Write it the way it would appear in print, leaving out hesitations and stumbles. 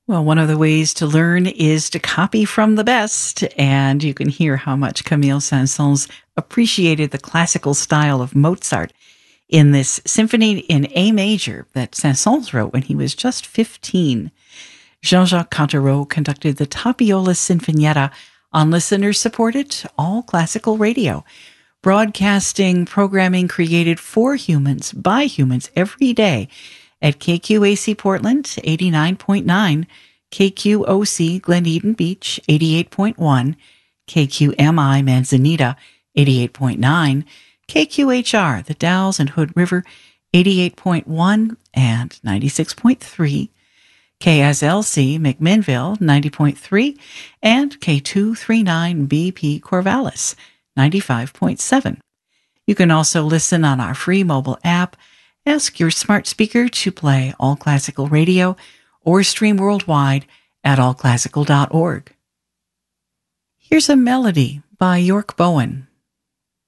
Well, one of the ways to learn is to copy from the best, and you can hear how much Camille Saint-Saëns appreciated the classical style of Mozart in this symphony in A major that Saint-Saëns wrote when he was just 15. Jean-Jacques Cantereau conducted the Tapiola Sinfonietta on listener-supported all-classical radio, broadcasting programming created for humans by humans every day at KQAC Portland, 89.9, KQOC Glen Eden Beach, 88.1, KQMI Manzanita, 88.9, KQHR, the Dalles and Hood River, 88.1 and 96.3, KSLC McMinnville, 90.3, and K239BP Corvallis, 95.7. You can also listen on our free mobile app. Ask your smart speaker to play All Classical Radio or stream worldwide at allclassical.org. Here's a melody by York Bowen.